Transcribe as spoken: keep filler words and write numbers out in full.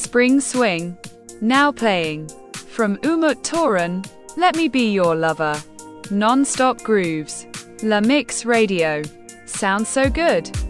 Spring Swing. Now playing. From Umut Toran, Let Me Be Your Lover. Non-stop grooves. La Mix Radio. Sounds so good.